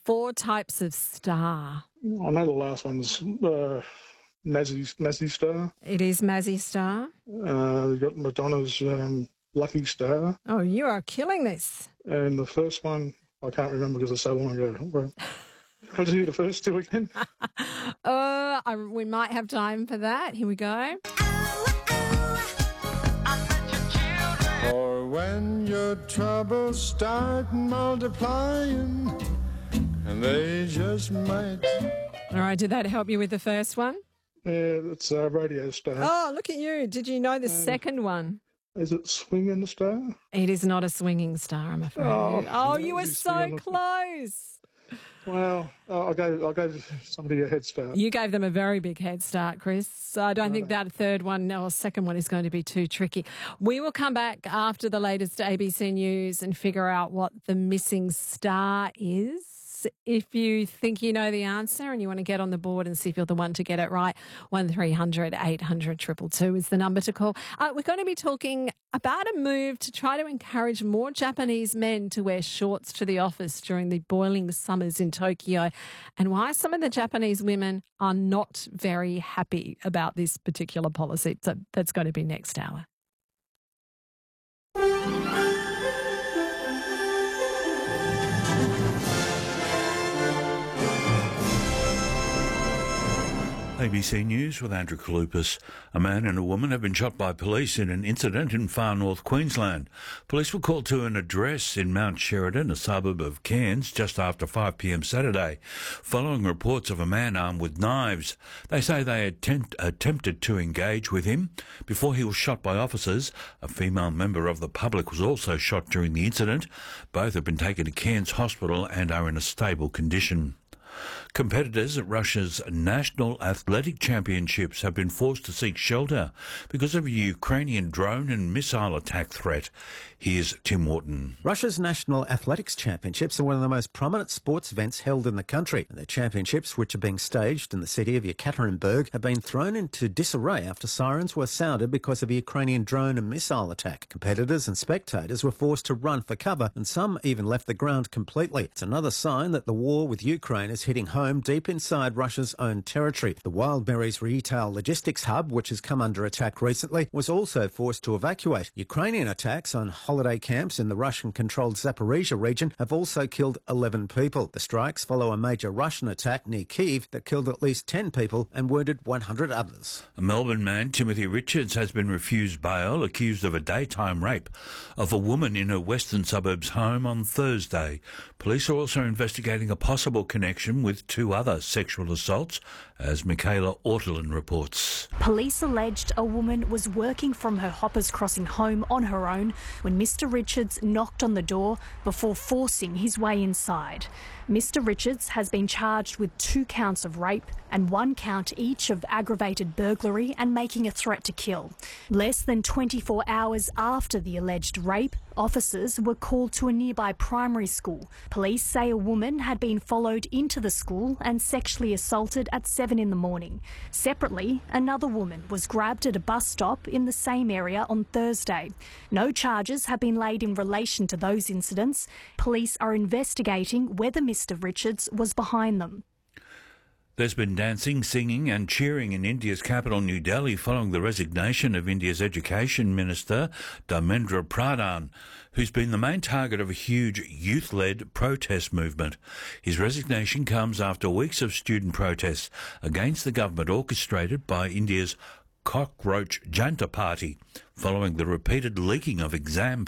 4 types of star. I know the last one's Mazzy Star. It is Mazzy Star. You've got Madonna's Lucky Star. Oh, you are killing this. And the first one, I can't remember because it's so long ago. Well, I'll do the first two again. We might have time for that. Here we go. For when your troubles start multiplying, and they just might. All right, did that help you with the first one? Yeah, it's Radio Star. Oh, look at you. Did you know the second one? Is it Swinging Star? It is not a swinging star, I'm afraid. Oh, you were so close. Well, I gave somebody a head start. You gave them a very big head start, Chris. So I don't think that third one or second one is going to be too tricky. We will come back after the latest ABC News and figure out what the missing star is. If you think you know the answer and you want to get on the board and see if you're the one to get it right, 1300 800 222 is the number to call. We're going to be talking about a move to try to encourage more Japanese men to wear shorts to the office during the boiling summers in Tokyo, and why some of the Japanese women are not very happy about this particular policy. So that's going to be next hour. ABC News with Andrew Kalupas. A man and a woman have been shot by police in an incident in far north Queensland. Police were called to an address in Mount Sheridan, a suburb of Cairns, just after 5 p.m. Saturday, following reports of a man armed with knives. They say they attempted to engage with him before he was shot by officers. A female member of the public was also shot during the incident. Both have been taken to Cairns Hospital and are in a stable condition. Competitors at Russia's National Athletic Championships have been forced to seek shelter because of a Ukrainian drone and missile attack threat. Here's Tim Wharton. Russia's National Athletics Championships are one of the most prominent sports events held in the country. The championships, which are being staged in the city of Yekaterinburg, have been thrown into disarray after sirens were sounded because of a Ukrainian drone and missile attack. Competitors and spectators were forced to run for cover, and some even left the ground completely. It's another sign that the war with Ukraine is hitting home deep inside Russia's own territory. The Wildberries retail logistics hub, which has come under attack recently, was also forced to evacuate. Ukrainian attacks on holiday camps in the Russian-controlled Zaporizhia region have also killed 11 people. The strikes follow a major Russian attack near Kyiv that killed at least 10 people and wounded 100 others. A Melbourne man, Timothy Richards, has been refused bail, accused of a daytime rape of a woman in her western suburbs home on Thursday. Police are also investigating a possible connection with 2 other sexual assaults, as Michaela Ortolin reports. Police alleged a woman was working from her Hoppers Crossing home on her own when Mr Richards knocked on the door before forcing his way inside. Mr Richards has been charged with 2 counts of rape and 1 count each of aggravated burglary and making a threat to kill. Less than 24 hours after the alleged rape, officers were called to a nearby primary school. Police say a woman had been followed into the school and sexually assaulted at 7 in the morning. Separately, another woman was grabbed at a bus stop in the same area on Thursday. No charges have been laid in relation to those incidents. Police are investigating whether Mr Richards was behind them. There's been dancing, singing and cheering in India's capital, New Delhi, following the resignation of India's Education Minister, Dharmendra Pradhan, who's been the main target of a huge youth-led protest movement. His resignation comes after weeks of student protests against the government orchestrated by India's Cockroach Janta Party, following the repeated leaking of exam